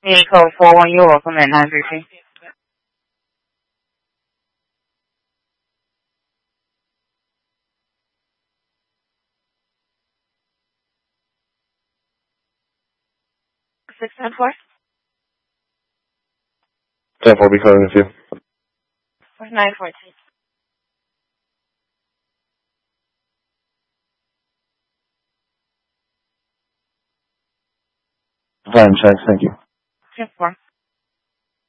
Meeting code 41, you're welcome at 933. Six ten four. 10-4, be calling with you. 914. Time check, thank you. 10-4.